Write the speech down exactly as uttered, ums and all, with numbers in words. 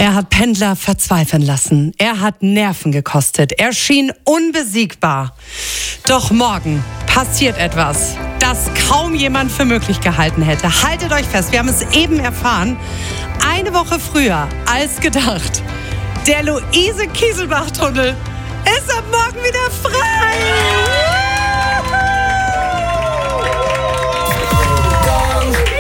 Er hat Pendler verzweifeln lassen. Er hat Nerven gekostet. Er schien unbesiegbar. Doch morgen passiert etwas, das kaum jemand für möglich gehalten hätte. Haltet euch fest, wir haben es eben erfahren. Eine Woche früher als gedacht. Der Luise-Kieselbach-Tunnel ist ab morgen wieder